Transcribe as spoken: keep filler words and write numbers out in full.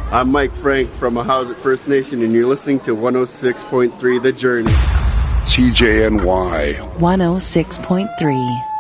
I'm Mike Frank from Ahousaht First Nation, and you're listening to one oh six point three The Journey. T J N Y one oh six point three.